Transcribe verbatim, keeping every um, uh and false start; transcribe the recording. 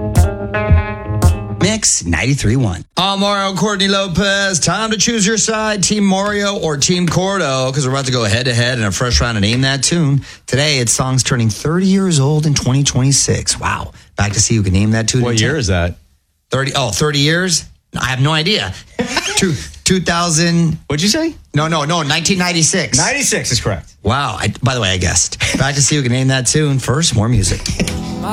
Mix ninety-three point one. I'm Mario Courtney Lopez. Time to choose your side, Team Mario or Team Cordo, because we're about to go head-to-head in a fresh round of Name That Tune. Today, it's songs turning thirty years old in twenty twenty-six. Wow. Back to see who can name that tune. What year is that? thirty. Oh, thirty years? I have no idea. Two, two thousand. What'd you say? No, no, no, nineteen ninety-six. ninety-six is correct. Wow. I, by the way, I guessed. Back to see who can name that tune. First, more music. My